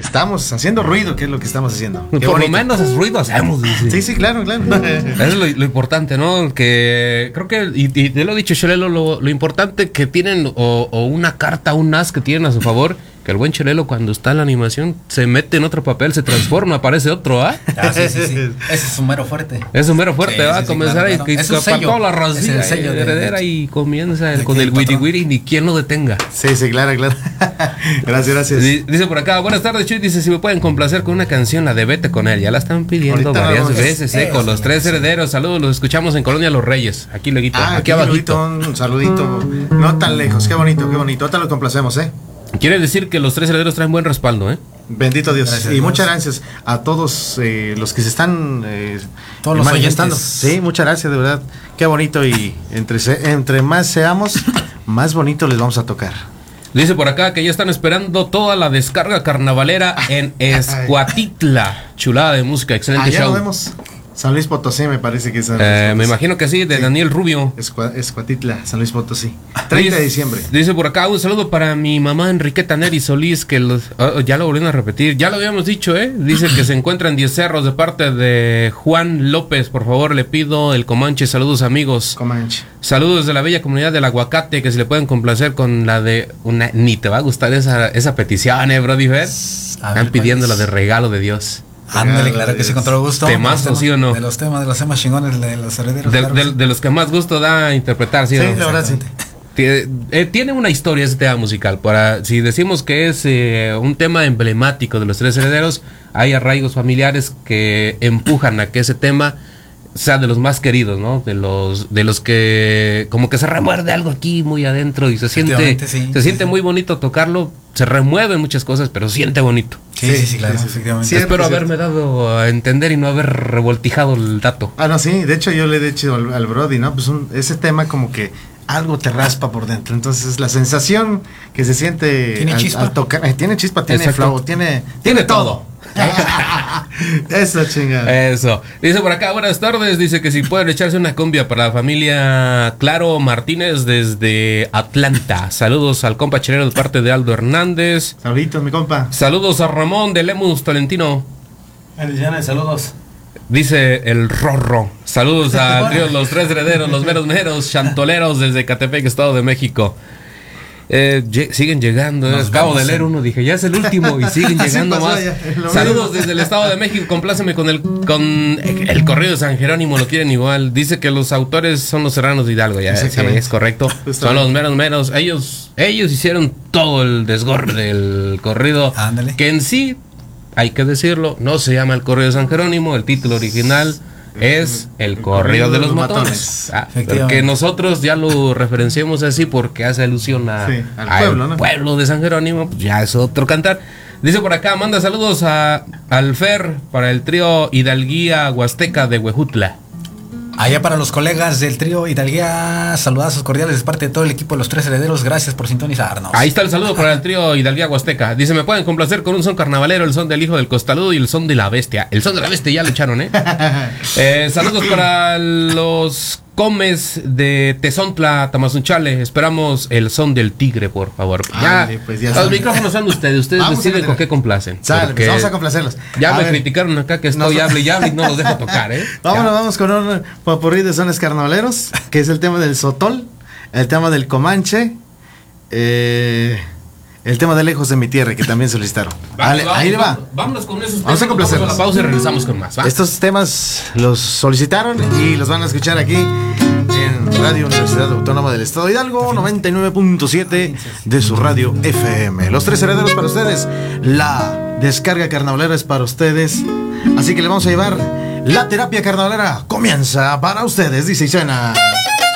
estamos haciendo ruido, que es lo que estamos haciendo. Por lo menos es ruido hacemos. Sí, claro. Eso es lo importante, ¿no? Que creo que, y te lo he dicho, Chelelo, lo importante que tienen, o una carta, un as que tienen a su favor, que el buen Chelelo cuando está en la animación se mete en otro papel, se transforma, aparece otro, ¿ah? Sí. Ese es su mero fuerte. Es un mero fuerte, va a comenzar claro. Y toda la rosilla heredera y comienza con el wiri wiri, ni quien lo detenga. Sí, claro. Gracias. Dice por acá, buenas tardes, Chuy. Dice si me pueden complacer con una canción, la de Vete con él. Ya la están pidiendo ahorita varias veces, con los tres herederos. Saludos, los escuchamos en Colonia Los Reyes. Aquí luego, aquí abajito. Un saludito, no tan lejos, qué bonito. Ahorita lo complacemos, Quiere decir que los tres herederos traen buen respaldo, Bendito Dios. Gracias, y muchas gracias a todos los que se están todos los manifestando. oyentes. Sí, muchas gracias, de verdad. Qué bonito. Y entre más seamos, más bonito les vamos a tocar. Dice por acá que ya están esperando toda la descarga carnavalera en Escuatitla. Chulada de música, excelente show. Ya lo vemos. San Luis Potosí, me parece que es. Me imagino que sí, de Daniel Rubio. Escuatitla, San Luis Potosí. 30 de diciembre. Dice por acá, un saludo para mi mamá Enriqueta Neri Solís, que ya lo volvieron a repetir, ya lo habíamos dicho, Dice que se encuentra en 10 Cerros de parte de Juan López. Por favor, le pido el Comanche. Saludos, amigos. Comanche. Saludos de la bella comunidad del Aguacate, que se le pueden complacer con la de una. Ni te va a gustar esa petición, Brody Fer. Están pidiendo la de Regalo de Dios. Ándale, claro que sí, con todo gusto. ¿Temazo, sí o no? De los temas chingones de los herederos. De los que más gusto da interpretar, ¿sí? Sí, ¿no? la verdad, sí. Tiene una historia ese tema musical. Si decimos que es un tema emblemático de los tres herederos, hay arraigos familiares que empujan a que ese tema sea de los más queridos, ¿no? De los que como que se remuerde algo aquí muy adentro y se siente muy bonito tocarlo. Se remueven muchas cosas, pero siente bonito. Sí, claro, efectivamente. Sí, espero haberme dado a entender y no haber revoltijado el dato. No, sí, de hecho yo le he dicho al Brody, ¿no? Pues ese tema como que algo te raspa por dentro. Entonces la sensación que se siente ¿Tiene chispa? al tocar, tiene chispa, tiene Exacto. flow, tiene todo. Eso, chingada. Eso. Dice por acá, buenas tardes. Dice que si pueden echarse una cumbia para la familia Claro Martínez desde Atlanta. Saludos al compa Chelero de parte de Aldo Hernández. Saluditos, mi compa. Saludos a Ramón de Lemus Tolentino. Bendiciones, saludos. Dice el Rorro. Saludos a los tres herederos, los meros chantoleros desde Catepec, Estado de México. Siguen llegando. Acabo de leer uno, dije, ya es el último y siguen llegando más. Saludos desde el Estado de México. Compláceme con el corrido de San Jerónimo, lo quieren igual. Dice que los autores son los serranos de Hidalgo, ya sí, es correcto. Son los meros. Ellos hicieron todo el desgorre del corrido. Ándale. Que en sí, hay que decirlo, no se llama el corrido de San Jerónimo. El título original es el corrido de los matones. Pero que nosotros ya lo referenciamos así porque hace alusión al pueblo, ¿no? Pueblo de San Jerónimo, pues ya es otro cantar. Dice por acá, manda saludos al Fer para el trío Hidalguía Huasteca de Huejutla. Allá para los colegas del trío Hidalguía, saludazos cordiales de parte de todo el equipo de los tres herederos. Gracias por sintonizarnos. Ahí está el saludo para el trío Hidalguía Huasteca. Dice, me pueden complacer con un son carnavalero, el son del hijo del costoludo y el son de la bestia. El son de la bestia ya lo echaron, saludos para los Comes de Tezontla, Tamazunchale. Esperamos el son del tigre, por favor. Ya los micrófonos son de ustedes deciden con qué complacen. Sale, pues vamos a complacerlos. Ya me criticaron acá que estoy hable y no los dejo tocar, Vamos con un popurrí de sones carnavaleros, que es el tema del sotol, el tema del comanche, el tema de Lejos de mi tierra, que también solicitaron. Ahí le va. Vámonos con esos temas. Vamos a complacerlos. Vamos a la pausa y regresamos con más. ¿Va? Estos temas los solicitaron y los van a escuchar aquí en Radio Universidad Autónoma del Estado de Hidalgo, 99.7 de su radio FM. Los tres herederos para ustedes. La descarga carnavalera es para ustedes. Así que le vamos a llevar la terapia carnavalera. Comienza para ustedes, dice y suena.